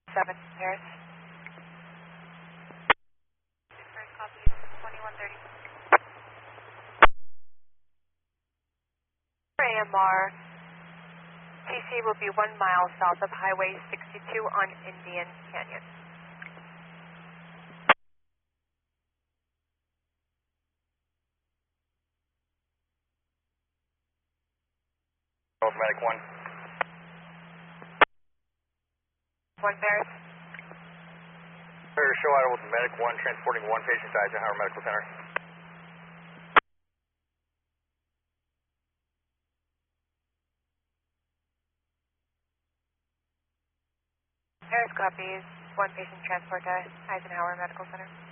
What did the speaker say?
7, Paris. First copy, 2130. For AMR, TC will be 1 mile south of Highway 62 on Indian Canyon. Medic 1. 1, Paris. Show out with Medic 1, transporting 1 patient to Eisenhower Medical Center. Paris copies. 1 patient transport to Eisenhower Medical Center.